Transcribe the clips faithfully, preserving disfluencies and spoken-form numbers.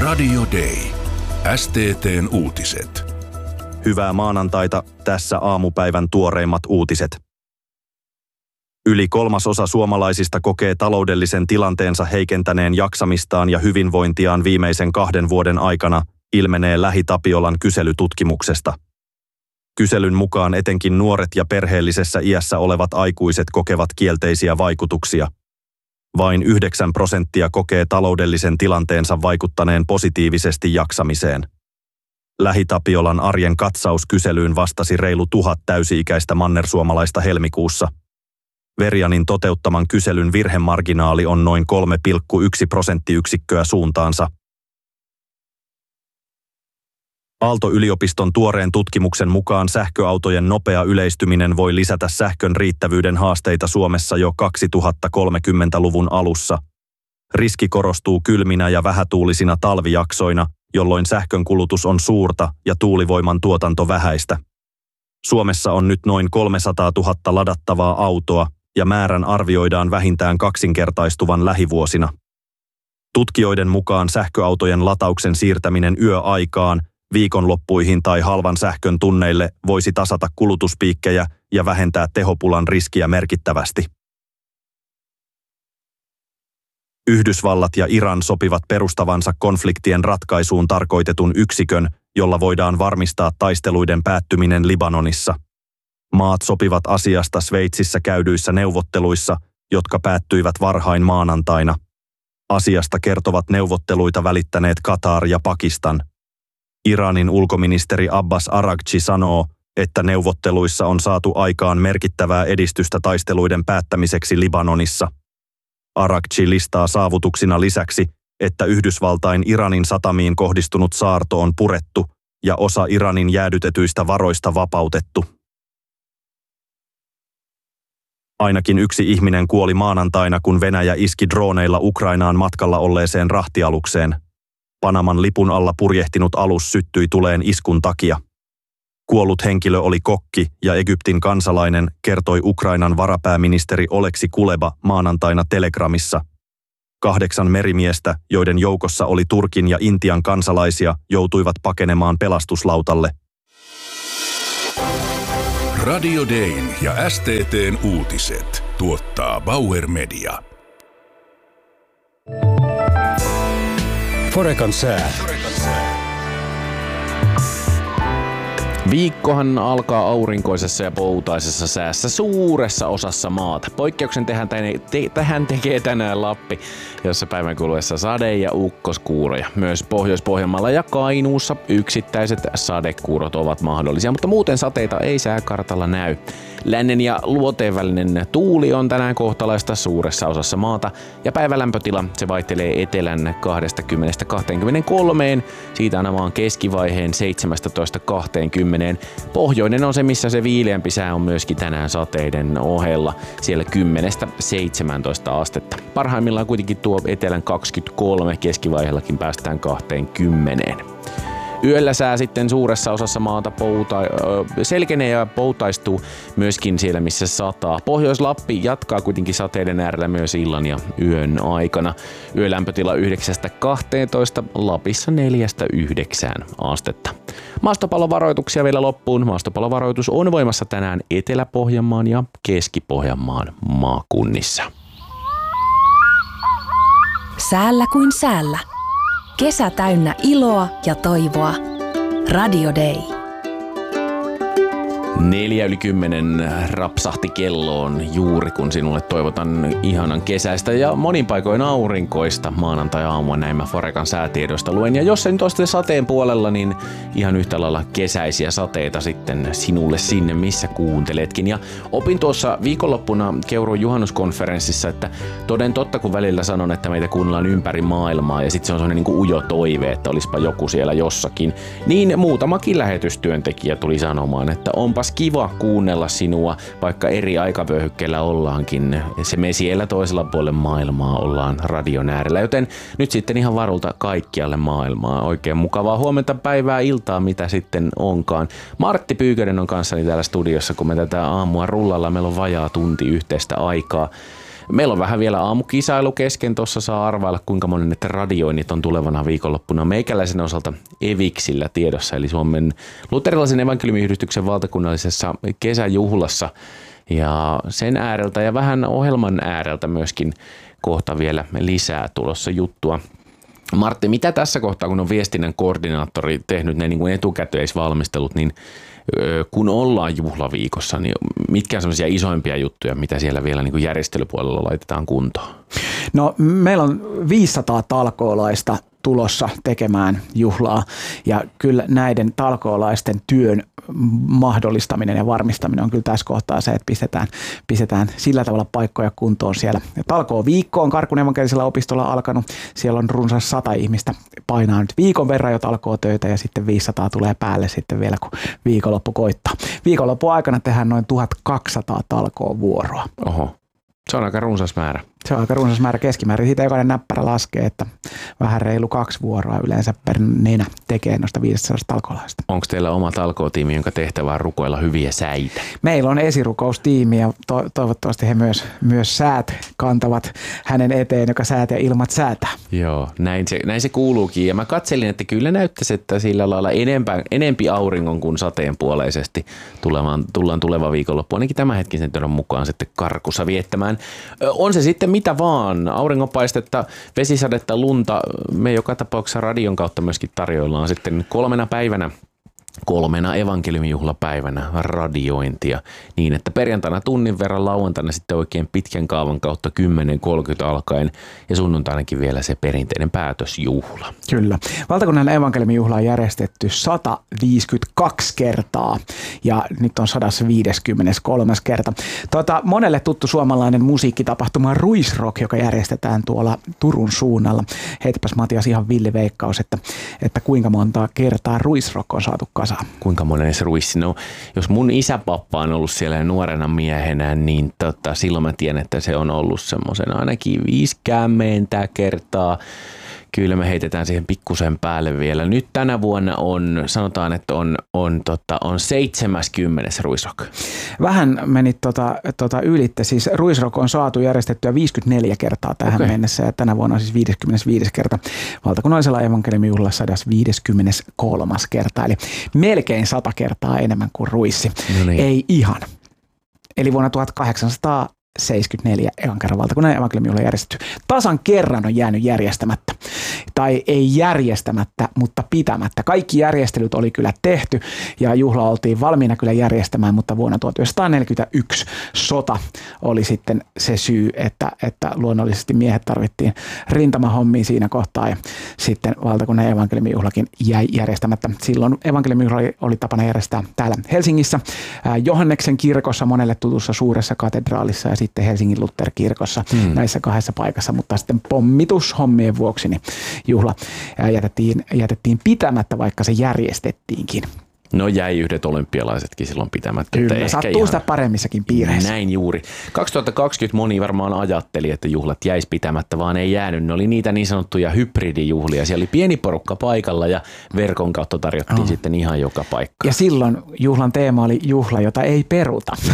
Radio Day. S T T:n uutiset. Hyvää maanantaita, tässä aamupäivän tuoreimmat uutiset. Yli kolmasosa suomalaisista kokee taloudellisen tilanteensa heikentäneen jaksamistaan ja hyvinvointiaan viimeisen kahden vuoden aikana, ilmenee Lähi-Tapiolan kyselytutkimuksesta. Kyselyn mukaan etenkin nuoret ja perheellisessä iässä olevat aikuiset kokevat kielteisiä vaikutuksia. Vain yhdeksän prosenttia kokee taloudellisen tilanteensa vaikuttaneen positiivisesti jaksamiseen. Lähi-Tapiolan arjen katsaus kyselyyn vastasi reilu tuhat täysi-ikäistä mannersuomalaista helmikuussa. Verianin toteuttaman kyselyn virhemarginaali on noin kolme pilkku yksi prosenttiyksikköä suuntaansa. Aalto-yliopiston tuoreen tutkimuksen mukaan sähköautojen nopea yleistyminen voi lisätä sähkön riittävyyden haasteita Suomessa jo kaksituhattakolmekymmentäluvun alussa. Riski korostuu kylminä ja vähätuulisina talvijaksoina, jolloin sähkön kulutus on suurta ja tuulivoiman tuotanto vähäistä. Suomessa on nyt noin kolmesataatuhatta ladattavaa autoa ja määrän arvioidaan vähintään kaksinkertaistuvan lähivuosina. Tutkijoiden mukaan sähköautojen latauksen siirtäminen yöaikaan, viikonloppuihin tai halvan sähkön tunneille voisi tasata kulutuspiikkejä ja vähentää tehopulan riskiä merkittävästi. Yhdysvallat ja Iran sopivat perustavansa konfliktien ratkaisuun tarkoitetun yksikön, jolla voidaan varmistaa taisteluiden päättyminen Libanonissa. Maat sopivat asiasta Sveitsissä käydyissä neuvotteluissa, jotka päättyivät varhain maanantaina. Asiasta kertovat neuvotteluita välittäneet Katar ja Pakistan. Iranin ulkoministeri Abbas Araghchi sanoo, että neuvotteluissa on saatu aikaan merkittävää edistystä taisteluiden päättämiseksi Libanonissa. Araghchi listaa saavutuksina lisäksi, että Yhdysvaltain Iranin satamiin kohdistunut saarto on purettu ja osa Iranin jäädytetyistä varoista vapautettu. Ainakin yksi ihminen kuoli maanantaina, kun Venäjä iski drooneilla Ukrainaan matkalla olleeseen rahtialukseen. Panaman lipun alla purjehtinut alus syttyi tuleen iskun takia. Kuollut henkilö oli kokki ja Egyptin kansalainen, kertoi Ukrainan varapääministeri Oleksi Kuleba maanantaina Telegramissa. Kahdeksan merimiestä, joiden joukossa oli Turkin ja Intian kansalaisia, joutuivat pakenemaan pelastuslautalle. Radio Dayn ja S T T:n uutiset tuottaa Bauer Media. Forecan sää. Viikkohan alkaa aurinkoisessa ja poutaisessa säässä suuressa osassa maata. Poikkeuksen tähän, te, tähän tekee tänään Lappi, jossa päivän kuluessa sade- ja ukkoskuuroja. Myös Pohjois-Pohjanmaalla ja Kainuussa yksittäiset sadekuurot ovat mahdollisia, mutta muuten sateita ei sääkartalla näy. Lännen ja luoteen välinen tuuli on tänään kohtalaista suuressa osassa maata ja päivälämpötila se vaihtelee etelän kaksikymmentä kaksikymmentäkolme, siitä aina maan keskivaiheen seitsemäntoista kaksikymmentä. Pohjoinen on se, missä se viileämpi sää on myöskin tänään sateiden ohella, siellä kymmenestä seitsemääntoista astetta. Parhaimmillaan kuitenkin tuo etelän kaksikymmentäkolme, keskivaiheellakin päästään kaksikymmentä. Yöllä sää sitten suuressa osassa maata pouta, selkenee ja poutaistuu myöskin siellä, missä sataa. Pohjois-Lappi jatkaa kuitenkin sateiden äärellä myös illan ja yön aikana. Yölämpötila yhdeksästä kahteentoista, Lapissa neljästä yhdeksään astetta. Maastopallovaroituksia vielä loppuun. Maastopallovaroitus on voimassa tänään Etelä-Pohjanmaan ja Keski-Pohjanmaan maakunnissa. Säällä kuin säällä. Kesä täynnä iloa ja toivoa. Radio Day. Neljä yli kymmenen rapsahti kelloon juuri kun sinulle toivotan ihanan kesäistä ja monin paikoin aurinkoista maanantai-aamua näin mä Forecan säätiedoista luen. Ja jos se nyt on sateen puolella, niin ihan yhtä lailla kesäisiä sateita sitten sinulle sinne, missä kuunteletkin. Ja opin tuossa viikonloppuna Keuruun juhannuskonferenssissa, että toden totta kun välillä sanon, että meitä kuunnellaan ympäri maailmaa ja sitten se on sellainen niin kuin ujo toive, että olispa joku siellä jossakin, niin muutamakin lähetystyöntekijä tuli sanomaan, että onpas kiva kuunnella sinua, vaikka eri aikavyöhykkeellä ollaankin. Se me siellä toisella puolella maailmaa ollaan radion äärellä, joten nyt sitten ihan varulta kaikkialle maailmaa. Oikein mukavaa huomenta, päivää, iltaa, mitä sitten onkaan. Martti Pyykönen on kanssani täällä studiossa, kun me tätä aamua rullalla. Meillä on vajaa tunti yhteistä aikaa. Meillä on vähän vielä aamukisailu kesken. Tuossa saa arvailla, kuinka monet radioinnit on tulevana viikonloppuna meikäläisen osalta Eviksillä tiedossa, eli Suomen luterilaisen evankeliumiyhdistyksen valtakunnallisessa kesäjuhlassa. Ja sen ääreltä ja vähän ohjelman ääreltä myöskin kohta vielä lisää tulossa juttua. Martti, mitä tässä kohtaa, kun on viestinnän koordinaattori tehnyt ne niin kuin etukäteisvalmistelut, niin kun ollaan juhlaviikossa, niin mitkä on sellaisia isoimpia juttuja, mitä siellä vielä niin kuin järjestelypuolella laitetaan kuntoon? No meillä on viisisataa talkoolaista tulossa tekemään juhlaa ja kyllä näiden talkoolaisten työn mahdollistaminen ja varmistaminen on kyllä tässä kohtaa se, että pistetään, pistetään sillä tavalla paikkoja kuntoon siellä. Talkoo viikko on Karkun evankelisella opistolla alkanut. Siellä on runsas sata ihmistä painaa nyt viikon verran jo talkoo töitä ja sitten viisisataa tulee päälle sitten vielä, kun viikonloppu koittaa. Viikonloppu aikana tehdään noin tuhatkaksisataa talkoo vuoroa. Oho. Se on aika runsas määrä. Se on aika runsas määrä keskimäärin. Siitä jokainen näppärä laskee, että vähän reilu kaksi vuoroa yleensä per nenä tekee noista viisisataa talkoolaista. Onko teillä oma talkootiimi, jonka tehtävä on rukoilla hyviä säitä? Meillä on esirukoustiimi ja to- toivottavasti he myös, myös säät kantavat hänen eteen, joka säät ja ilmat säätää. Joo, näin se, näin se kuuluukin. Ja mä katselin, että kyllä näyttäisi, että sillä lailla enempää, enempi auringon kuin sateenpuoleisesti tullaan, tullaan tuleva viikonloppu. Ainakin tämänhetkisen tiedon mukaan sitten Karkussa viettämään. On se sitten mitä vaan, auringonpaistetta, vesisadetta, lunta, me joka tapauksessa radion kautta myöskin tarjoillaan sitten kolmena päivänä, kolmena evankeliumijuhlapäivänä radiointia niin, että perjantaina tunnin verran, lauantaina sitten oikein pitkän kaavan kautta kymmenen kolmekymmentä alkaen ja sunnuntainakin vielä se perinteinen päätösjuhla. Kyllä. Valtakunnan evankeliumijuhla on järjestetty sata viisikymmentäkaksi kertaa ja nyt on sata viisikymmentäkolme kerta. Tuota, monelle tuttu suomalainen musiikkitapahtuma Ruisrock, joka järjestetään tuolla Turun suunnalla. Heitäpäs Matias ihan villiveikkaus, että, että kuinka monta kertaa Ruisrock on saatu kasaan. Kuinka monen se ruissi? No, jos mun isäpappa on ollut siellä nuorena miehenä, niin tota, silloin mä tiedän, että se on ollut semmoisen ainakin viisikymmentä kertaa. Kyllä me heitetään siihen pikkusen päälle vielä. Nyt tänä vuonna on, sanotaan, että on, on, tota, on seitsemänkymmentä Ruisrock. Vähän meni tota, tota ylitte. Siis Ruisrock on saatu järjestettyä viisikymmentäneljä kertaa tähän okay. mennessä ja tänä vuonna on siis viisikymmentäviisi kerta. Valtakunnallisella evankeliumijuhlalla sata viisikymmentäkolme kertaa. Eli melkein sata kertaa enemmän kuin ruissi. No niin. Ei ihan. Eli vuonna tuhatkahdeksansataaseitsemänkymmentäneljä ekan kerran valtakunnan evankeliumijuhla järjestetty. Tasan kerran on jäänyt järjestämättä. Tai ei järjestämättä, mutta pitämättä. Kaikki järjestelyt oli kyllä tehty ja juhla oltiin valmiina kyllä järjestämään, mutta vuonna tuhatyhdeksänsataaneljäkymmentäyksi sota oli sitten se syy, että, että luonnollisesti miehet tarvittiin rintamahommiin siinä kohtaa ja sitten valtakunnan evankeliumijuhlakin jäi järjestämättä. Silloin evankeliumijuhla oli, oli tapana järjestää täällä Helsingissä, ää, Johanneksen kirkossa, monelle tutussa suuressa katedraalissa ja sitten Helsingin Luther-kirkossa hmm. näissä kahdessa paikassa, mutta sitten pommitushommien vuoksi niin juhla jätettiin, jätettiin pitämättä, vaikka se järjestettiinkin. No jäi yhdet olympialaisetkin silloin pitämättä. Kyllä, sattuu ihan sitä paremmissakin piireissä. Näin juuri. kaksituhattakaksikymmentä moni varmaan ajatteli, että juhlat jäisi pitämättä, vaan ei jäänyt. Ne oli niitä niin sanottuja hybridijuhlia. Siellä oli pieni porukka paikalla ja verkon kautta tarjottiin oh. sitten ihan joka paikka. Ja silloin juhlan teema oli juhla, jota ei peruta. No.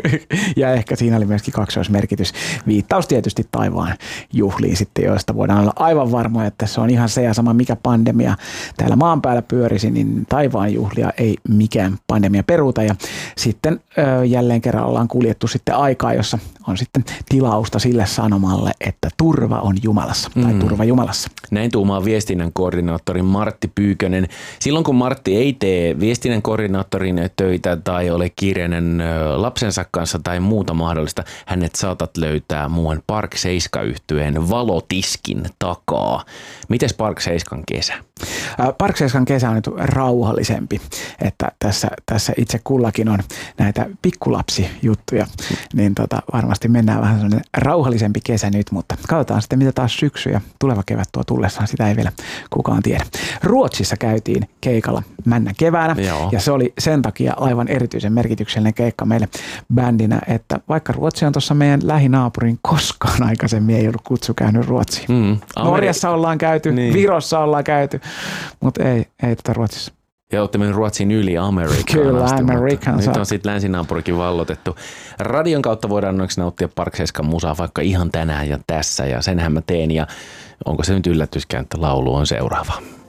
Ja ehkä siinä oli myöskin kaksoismerkitys. Viittaus tietysti taivaan juhliin sitten, joista voidaan olla aivan varmoja, että se on ihan se ja sama mikä pandemia täällä maan päällä pyörisi, niin taivaan juhlia ei mikään pandemia peruuta ja sitten ö, jälleen kerran ollaan kuljettu sitten aikaa, jossa on sitten tilausta sille sanomalle, että turva on Jumalassa tai mm. turva Jumalassa. Näin tuumaa viestinnän koordinaattori Martti Pyykönen. Silloin kun Martti ei tee viestinnän koordinaattorin töitä tai ole kiireinen lapsensa kanssa tai muuta mahdollista, hänet saatat löytää muuan Park Seiska-yhtyeen valotiskin takaa. Mites Park Seiskan kesä? Park Seiskan kesä on nyt rauhallisempi, että tässä, tässä itse kullakin on näitä pikkulapsijuttuja, niin tota, varmasti mennään vähän sellainen rauhallisempi kesä nyt, mutta katsotaan sitten mitä taas syksy ja tuleva kevät tuo tullessaan, sitä ei vielä kukaan tiedä. Ruotsissa käytiin keikalla männä keväänä Joo. ja se oli sen takia aivan erityisen merkityksellinen keikka meille bändinä, että vaikka Ruotsi on tuossa meidän lähinaapurin, koskaan aikaisemmin ei ollut kutsu käynyt Ruotsiin. Mm, Norjassa ollaan käyty, niin. Virossa ollaan käyty, mutta ei, ei tätä Ruotsissa. Ja olette mennyt Ruotsin yli Amerikkaan Kyllä, asti, Amerikan. Nyt on sitten länsinaapurikin vallotettu. Radion kautta voidaan onneksi nauttia Parkseskan musaa vaikka ihan tänään ja tässä, ja senhän mä teen. Ja onko se nyt yllätyskään, että laulu on seuraava?